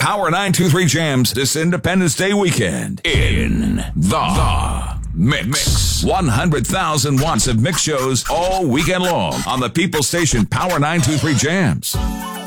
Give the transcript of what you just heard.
Power 923 Jams this Independence Day weekend in the Mix. 100,000 watts of mix shows all weekend long on the People Station Power 923 Jams.